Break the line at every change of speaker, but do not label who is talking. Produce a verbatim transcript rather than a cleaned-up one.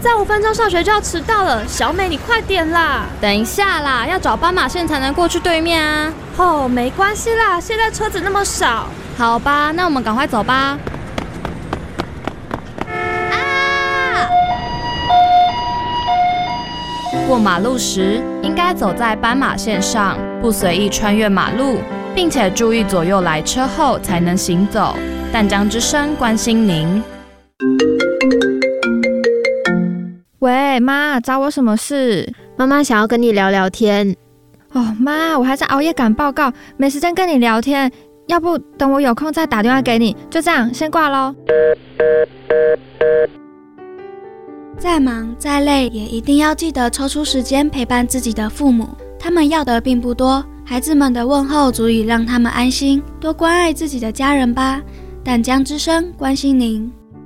再五分钟上学就要迟到了，小美你快点啦！
等一下啦，要找斑马线才能过去对面啊。
哦，没关系啦，现在车子那么少。
好吧，那我们赶快走吧。啊！过马路时应该走在斑马线上，不随意穿越马路，并且注意左右来车后才能行走。淡江之声关心您。
喂，妈，找我什么事？
妈妈想要跟你聊聊天。
哦，妈，我还在熬夜赶报告，没时间跟你聊天。要不等我有空再打电话给你？就这样，先挂咯。
再忙再累，也一定要记得抽出时间陪伴自己的父母。他们要的并不多，孩子们的问候足以让他们安心。多关爱自己的家人吧。淡江之声关心您。